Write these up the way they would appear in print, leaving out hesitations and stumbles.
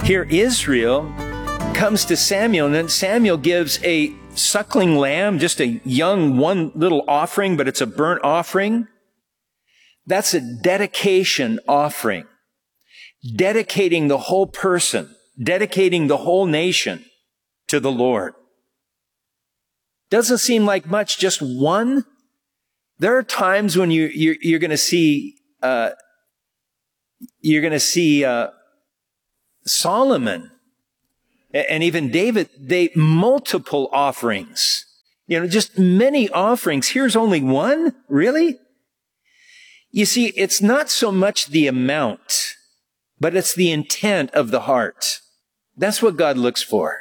Here Israel comes to Samuel, and then Samuel gives a suckling lamb, just a young one little offering, but it's a burnt offering. That's a dedication offering. Dedicating the whole person, dedicating the whole nation to the Lord. Doesn't seem like much, just one. There are times when you're going to see Solomon and even David, they multiple offerings. Just many offerings. Here's only one? Really? You see, it's not so much the amount, but it's the intent of the heart. That's what God looks for.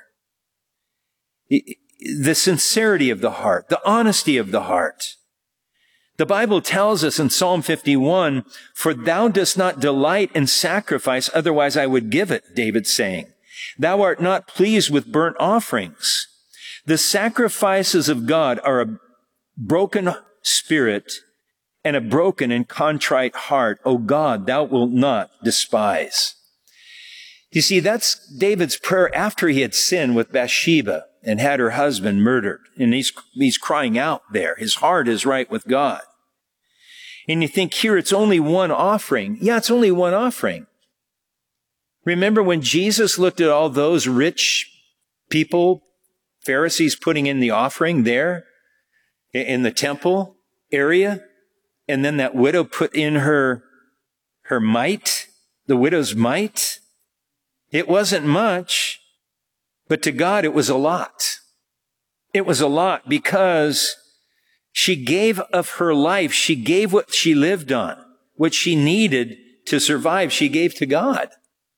The sincerity of the heart, the honesty of the heart. The Bible tells us in Psalm 51, "For thou dost not delight in sacrifice, otherwise I would give it," David's saying. "Thou art not pleased with burnt offerings." The sacrifices of God are a broken spirit and a broken and contrite heart. O God, thou wilt not despise. You see, that's David's prayer after he had sinned with Bathsheba and had her husband murdered. And he's crying out there. His heart is right with God. And you think here it's only one offering. Yeah, it's only one offering. Remember when Jesus looked at all those rich people, Pharisees putting in the offering there in the temple area? And then that widow put in her mite, the widow's mite. It wasn't much, but to God it was a lot. It was a lot because she gave of her life. She gave what she lived on, what she needed to survive. She gave to God.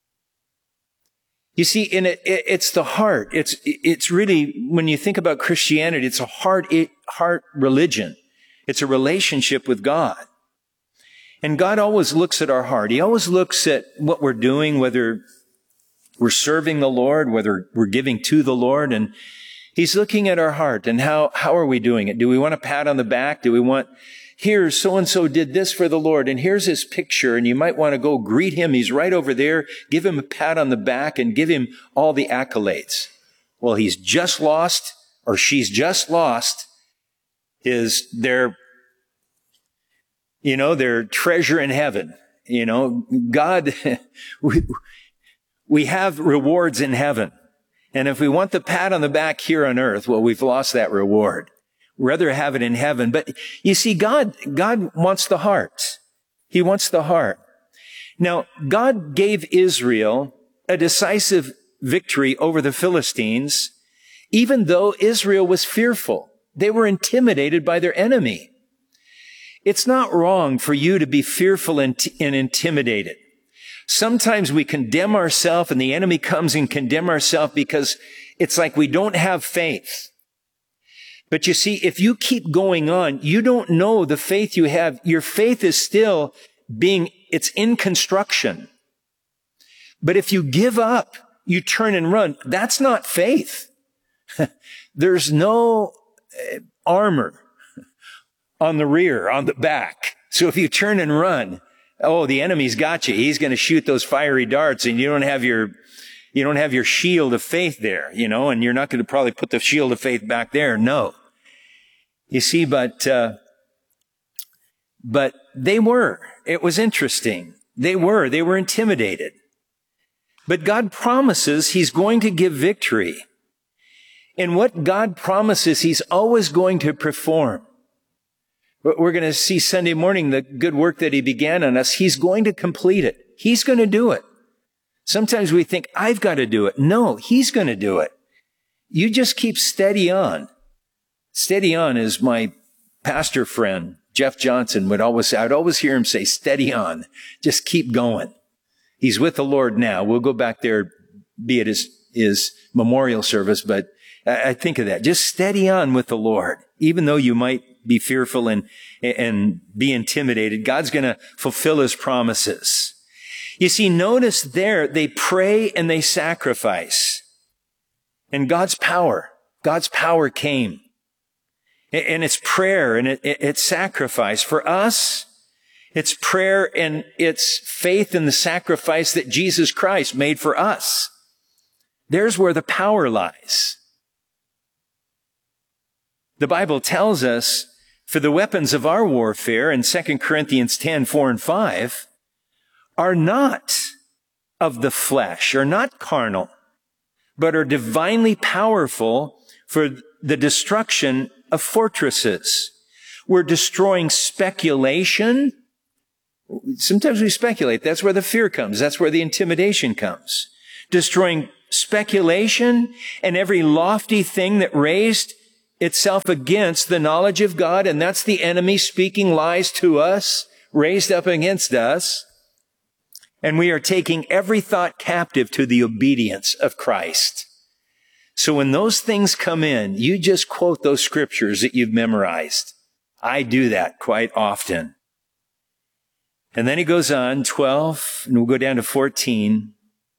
You see, it's the heart. It's really, when you think about Christianity, it's a heart religion. It's a relationship with God. And God always looks at our heart. He always looks at what we're doing, whether we're serving the Lord, whether we're giving to the Lord. And He's looking at our heart and how are we doing it? Do we want a pat on the back? Do we want, here, so-and-so did this for the Lord, and here's his picture, and you might want to go greet him. He's right over there. Give him a pat on the back and give him all the accolades. Well, he's just lost, or she's just lost their treasure in heaven. God, we have rewards in heaven. And if we want the pat on the back here on earth, well, we've lost that reward. We'd rather have it in heaven. But you see, God wants the heart. He wants the heart. Now, God gave Israel a decisive victory over the Philistines, even though Israel was fearful. They were intimidated by their enemy. It's not wrong for you to be fearful and intimidated. Sometimes we condemn ourselves and the enemy comes and condemn ourselves because it's like we don't have faith. But you see, if you keep going on, you don't know the faith you have. Your faith is still it's in construction. But if you give up, you turn and run, that's not faith. There's no armor on the rear, on the back. So if you turn and run, the enemy's got you. He's going to shoot those fiery darts, and you don't have your shield of faith there, and you're not going to probably put the shield of faith back there. No. You see, but they were. It was interesting. They were intimidated. But God promises He's going to give victory. And what God promises, He's always going to perform. We're going to see Sunday morning the good work that He began on us. He's going to complete it. He's going to do it. Sometimes we think, I've got to do it. No, He's going to do it. You just keep steady on. Steady on, as my pastor friend, Jeff Johnson, would always say. I'd always hear him say, steady on. Just keep going. He's with the Lord now. We'll go back there, be it his memorial service, but I think of that. Just steady on with the Lord. Even though you might be fearful and be intimidated, God's going to fulfill His promises. You see, notice there, they pray and they sacrifice. And God's power came. And it's prayer and it's sacrifice. For us, it's prayer and it's faith in the sacrifice that Jesus Christ made for us. There's where the power lies. The Bible tells us, for the weapons of our warfare in 2 Corinthians 10, 4 and 5, are not of the flesh, are not carnal, but are divinely powerful for the destruction of fortresses. We're destroying speculation. Sometimes we speculate. That's where the fear comes. That's where the intimidation comes. Destroying speculation and every lofty thing that raised itself against the knowledge of God, and that's the enemy speaking lies to us, raised up against us. And we are taking every thought captive to the obedience of Christ. So when those things come in, you just quote those scriptures that you've memorized. I do that quite often. And then he goes on, 12, and we'll go down to 14.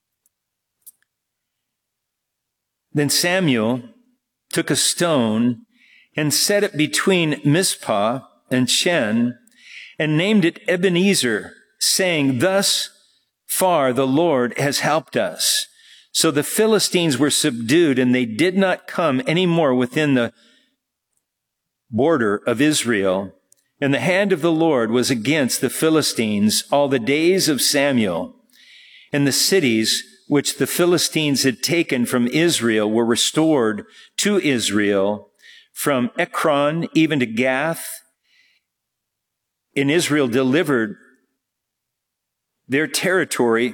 Then Samuel took a stone and set it between Mizpah and Shen and named it Ebenezer, saying, "Thus far the Lord has helped us." So the Philistines were subdued, and they did not come any more within the border of Israel. And the hand of the Lord was against the Philistines all the days of Samuel. And the cities which the Philistines had taken from Israel were restored to Israel, from Ekron even to Gath. And Israel delivered their territory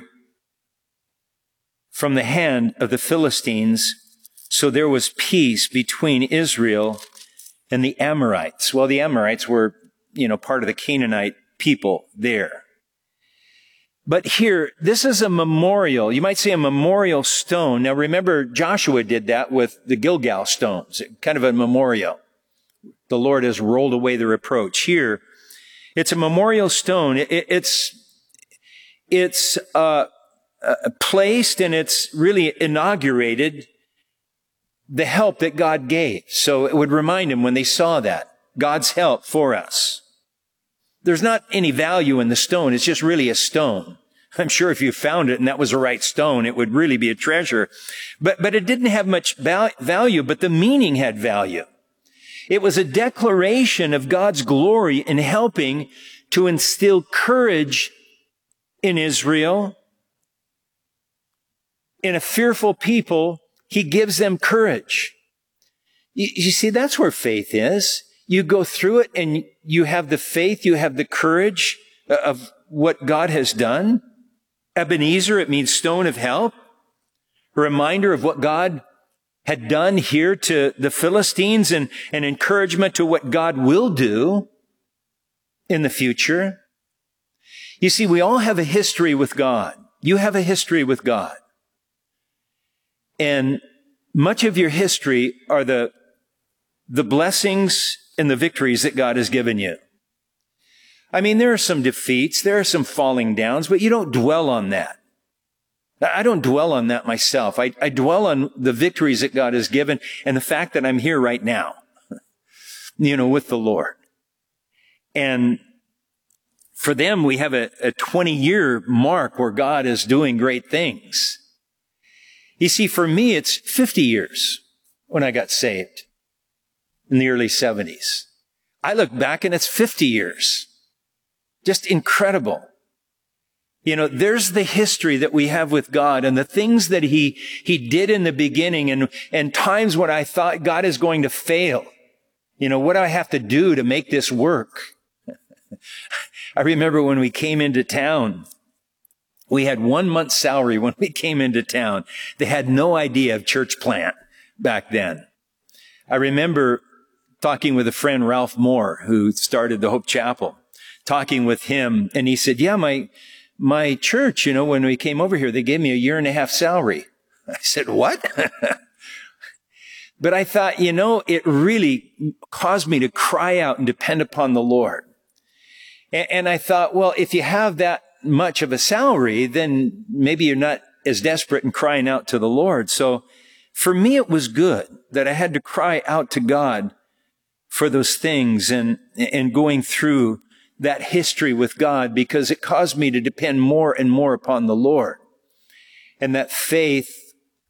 from the hand of the Philistines. So there was peace between Israel and the Amorites. Well, the Amorites were, part of the Canaanite people there. But here, this is a memorial. You might say a memorial stone. Now remember, Joshua did that with the Gilgal stones, kind of a memorial. The Lord has rolled away the reproach. Here, it's a memorial stone. It's placed, and it's really inaugurated the help that God gave. So it would remind them when they saw that, God's help for us. There's not any value in the stone. It's just really a stone. I'm sure if you found it and that was the right stone, it would really be a treasure. But it didn't have much value, but the meaning had value. It was a declaration of God's glory in helping to instill courage in Israel. In a fearful people, he gives them courage. You see, that's where faith is. You go through it and you have the faith, you have the courage of what God has done. Ebenezer, it means stone of help. A reminder of what God had done here to the Philistines, and an encouragement to what God will do in the future. You see, we all have a history with God. You have a history with God. And much of your history are the blessings and the victories that God has given you. I mean, there are some defeats, there are some falling downs, but you don't dwell on that. I don't dwell on that myself. I dwell on the victories that God has given and the fact that I'm here right now, with the Lord. And for them, we have a 20-year mark where God is doing great things. You see, for me, it's 50 years when I got saved in the early 70s. I look back and it's 50 years. Just incredible. There's the history that we have with God and the things that He did in the beginning, and times when I thought God is going to fail. What do I have to do to make this work? I remember when we came into town, we had 1 month's salary when we came into town. They had no idea of church plant back then. I remember talking with a friend, Ralph Moore, who started the Hope Chapel, talking with him, and he said, yeah, my church, when we came over here, they gave me a 1.5 year salary. I said, what? But I thought, it really caused me to cry out and depend upon the Lord. And I thought, well, if you have that much of a salary, then maybe you're not as desperate and crying out to the Lord. So for me, it was good that I had to cry out to God for those things and going through that history with God, because it caused me to depend more and more upon the Lord. And that faith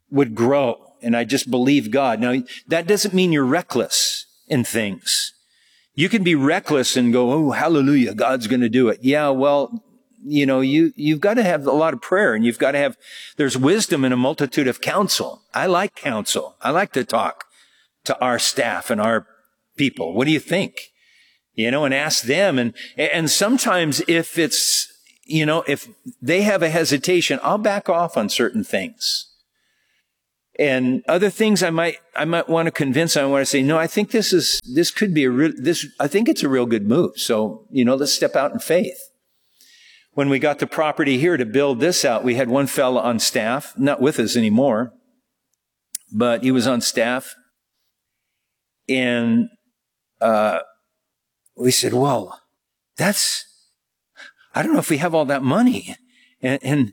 would grow. And I just believe God. Now, that doesn't mean you're reckless in things. You can be reckless and go, oh, hallelujah, God's going to do it. Yeah, well, you know, you've got to have a lot of prayer, and you've got to have, there's wisdom in a multitude of counsel. I like counsel. I like to talk to our staff and our people. What do you think? You know, and ask them. And sometimes if it's, you know, if they have a hesitation, I'll back off on certain things. And other things I might want to convince. I want to say, no, I think this could be I think it's a real good move. So, you know, let's step out in faith. When we got the property here to build this out, we had one fella on staff, not with us anymore, but he was on staff. And, we said, well, I don't know if we have all that money in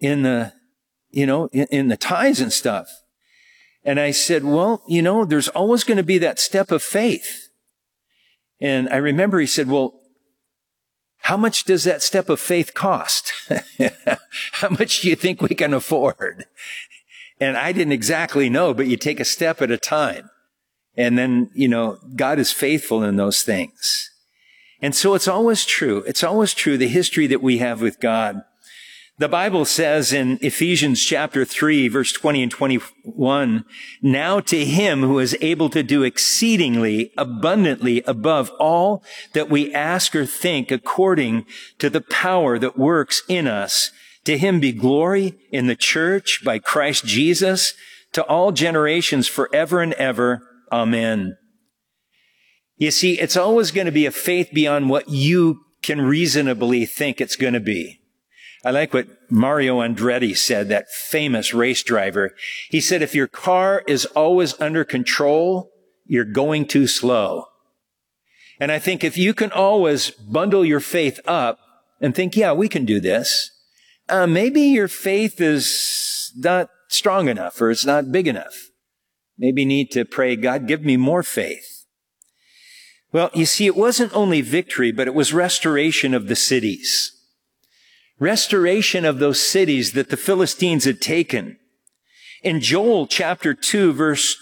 the tithes and stuff. And I said, well, you know, there's always going to be that step of faith. And I remember he said, well, how much does that step of faith cost? How much do you think we can afford? And I didn't exactly know, but you take a step at a time. And then, you know, God is faithful in those things. And so it's always true. It's always true, the history that we have with God. The Bible says in Ephesians chapter 3, verse 20 and 21, now to him who is able to do exceedingly abundantly above all that we ask or think according to the power that works in us, to him be glory in the church by Christ Jesus to all generations forever and ever. Amen. You see, it's always going to be a faith beyond what you can reasonably think it's going to be. I like what Mario Andretti said, that famous race driver. He said, if your car is always under control, you're going too slow. And I think if you can always bundle your faith up and think, yeah, we can do this, maybe your faith is not strong enough or it's not big enough. Maybe you need to pray, God, give me more faith. Well, you see, it wasn't only victory, but it was restoration of the cities. Restoration of those cities that the Philistines had taken. In Joel chapter 2, verse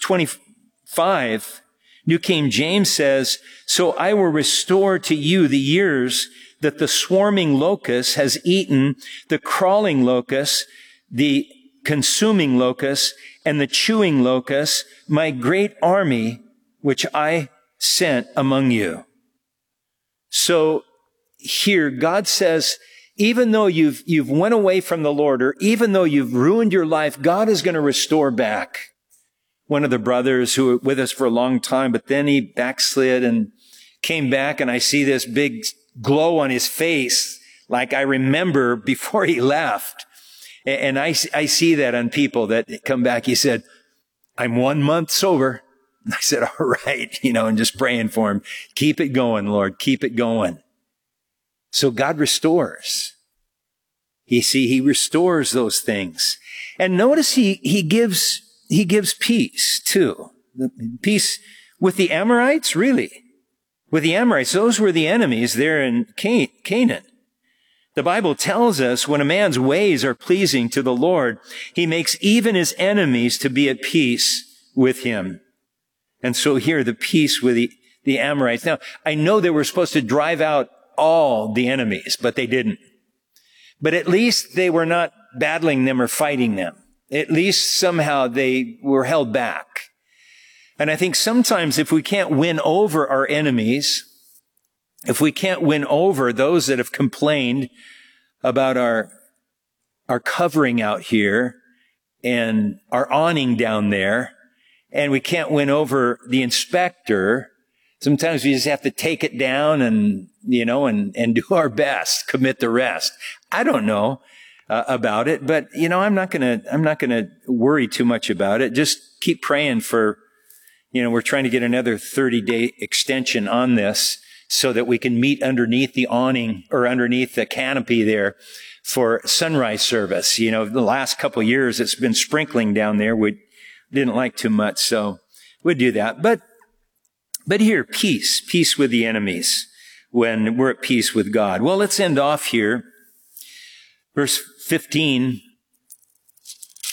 25, New King James says, so I will restore to you the years that the swarming locust has eaten, the crawling locust, the consuming locust, and the chewing locust, my great army, which I sent among you. So here, God says, even though you've went away from the Lord, or even though you've ruined your life, God is going to restore back. One of the brothers who were with us for a long time, but then he backslid and came back, and I see this big glow on his face, like I remember before he left. And I see that on people that come back. He said, I'm 1 month sober. And I said, all right, and just praying for him. Keep it going, Lord. Keep it going. So God restores. He restores those things. And notice he gives peace too. Peace with the Amorites, really. With the Amorites, those were the enemies there in Canaan. The Bible tells us when a man's ways are pleasing to the Lord, he makes even his enemies to be at peace with him. And so here, the peace with the Amorites. Now, I know they were supposed to drive out all the enemies, but they didn't. But at least they were not battling them or fighting them. At least somehow they were held back. And I think sometimes if we can't win over our enemies, if we can't win over those that have complained about our covering out here and our awning down there, and we can't win over the inspector, sometimes we just have to take it down and do our best, commit the rest. I don't know about it, but I'm not gonna worry too much about it. Just keep praying for, we're trying to get another 30-day extension on this so that we can meet underneath the awning or underneath the canopy there for sunrise service. The last couple of years it's been sprinkling down there. We didn't like too much, so we'd do that. But here, peace with the enemies when we're at peace with God. Well, let's end off here. Verse 15.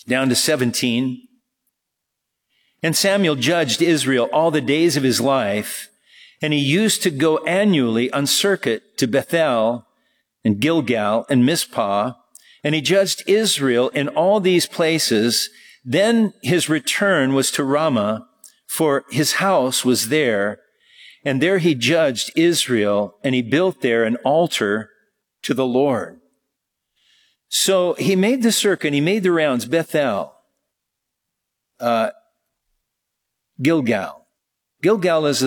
Down to 17. And Samuel judged Israel all the days of his life, and he used to go annually on circuit to Bethel and Gilgal and Mizpah, and he judged Israel in all these places. Then his return was to Ramah, for his house was there, and there he judged Israel, and he built there an altar to the Lord. So he made the circuit, he made the rounds, Bethel, Gilgal. Gilgal is